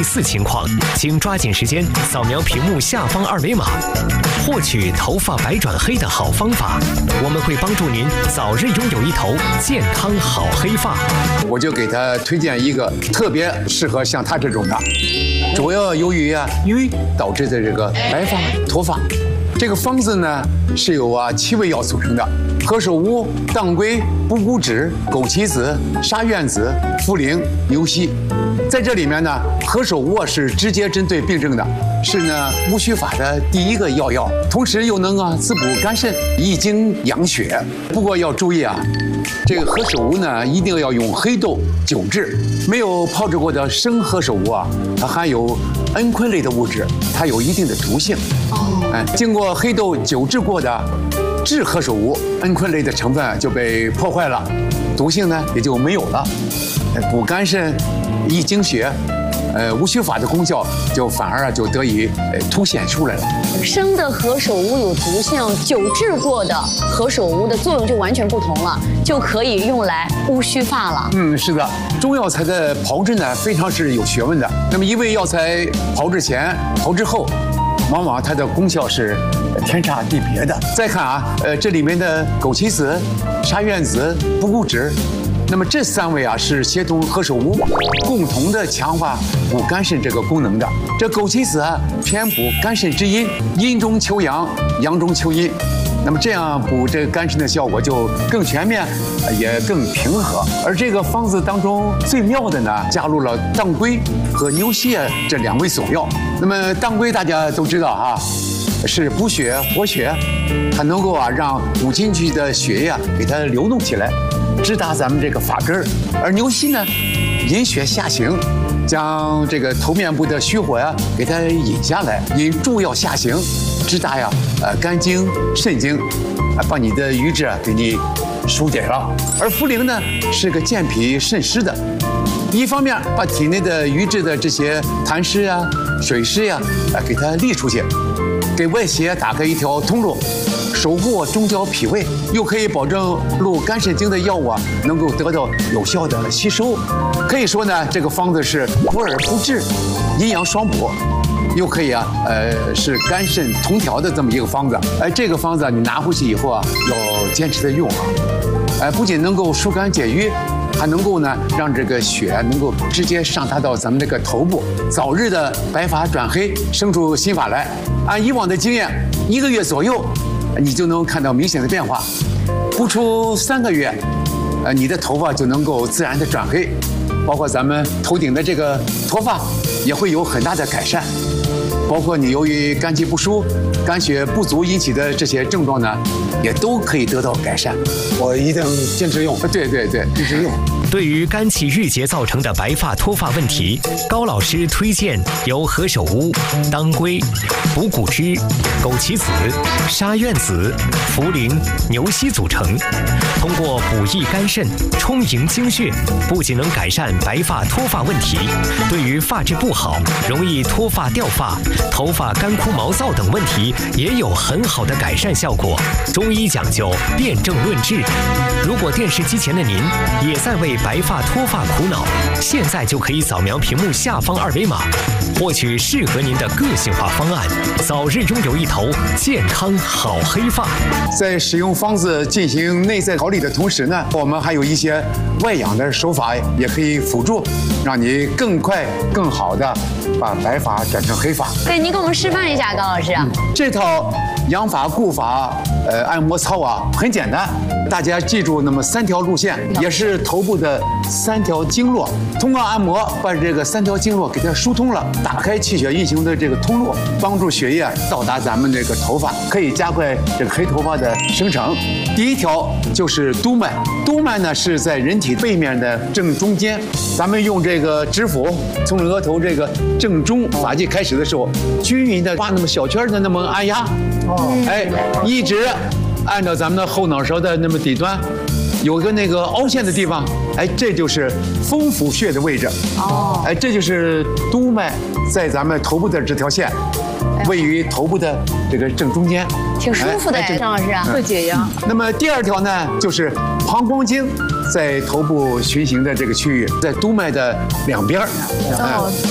类似情况，请抓紧时间扫描屏幕下方二维码，获取头发白转黑的好方法。我们会帮助您早日拥有一头健康好黑发。 我就给他推荐一个特别适合像他这种的，主要由于晕导致的这个白发脱发。这个方子呢是由7味药组成的：何首乌、当归、补骨脂、枸杞子、沙苑子、茯苓、牛膝。在这里面呢，何首乌是直接针对病症的，是呢乌须发的第一个药，同时又能滋补肝肾、益精养血。不过要注意这个何首乌呢一定要用黑豆久制，没有泡制过的生何首乌它含有蒽醌类的物质，它有一定的毒性。经过黑豆久制过的制何首乌，蒽醌类的成分就被破坏了，毒性呢也就没有了，补肝肾、益精血，乌须发的功效就反而就得以凸显出来了。 生的何首乌有毒性，久制过的何首乌的作用就完全不同了，就可以用来乌须发了。是的， 中药材的炮制呢非常是有学问的。那么一味药材炮制前、炮制后，往往它的功效是天差地别的。再看这里面的枸杞子、沙苑子、补骨脂，那么这3味是协同何首乌共同的强化补肝肾这个功能的。这枸杞子偏补肝肾之阴，阴中求阳，阳中求阴。那么这样补这个肝肾的效果就更全面，也更平和。而这个方子当中最妙的呢，加入了当归和牛膝这2味佐药。那么当归大家都知道是补血活血，它能够让补进去的血液给它流动起来，直达咱们这个发根儿。而牛膝呢，引血下行，将这个头面部的虚火给它引下来，引诸药下行，直达肝经、肾经，把你的瘀滞给你疏解了。而茯苓呢是个健脾渗湿的，一方面把体内的瘀滞的这些痰湿水湿给它沥出去，给外邪打开一条通路，守护中焦脾胃，又可以保证入肝肾经的药物能够得到有效的吸收。可以说呢，这个方子是补而不滞，阴阳双补，又可以是肝肾同调的这么一个方子。这个方子你拿回去以后要坚持的用不仅能够疏肝解郁，还能够呢让这个血能够直接上达到咱们这个头部，早日的白发转黑，生出新发来。按以往的经验，1个月左右，你就能看到明显的变化。不出3个月，你的头发就能够自然的转黑，包括咱们头顶的这个脱发也会有很大的改善。包括你由于肝气不舒、肝血不足引起的这些症状呢，也都可以得到改善。我一定坚持用。对，坚持用。 对于肝气郁结造成的白发脱发问题，高老师推荐由何首乌、当归、补骨脂、枸杞子、沙苑子、茯苓、牛膝组成。通过补益肝肾、充盈精血，不仅能改善白发脱发问题，对于发质不好、容易脱发掉发、头发干枯毛躁等问题也有很好的改善效果。中医讲究辨证论治，如果电视机前的您也在为白发脱发苦恼，现在就可以扫描屏幕下方2维码，获取适合您的个性化方案，早日拥有一头健康好黑发。 在使用方子进行内在调理的同时呢，我们还有一些外养的手法也可以辅助，让你更快更好的把白发转成黑发。 对，您给我们示范一下，高老师。 这套养发固发按摩操很简单，大家记住那么3条路线，也是头部的3条经络，通过按摩把这个3条经络给它疏通了，打开气血运行的这个通路，帮助血液到达咱们这个头发，可以加快这个黑头发的生成。第一条就是督脉，督脉呢是在人体背面的正中间，咱们用这个指腹从额头这个正中发际开始的时候，均匀的画那么小圈的那么按压，一直按照咱们的后脑勺的那么底端，有个那个凹陷的地方，这就是风府穴的位置。这就是督脉在咱们头部的这条线，位于头部的这个正中间， 挺舒服的，张老师会解压。 那么第2条呢，就是膀胱经在头部循行的这个区域，在督脉的2边。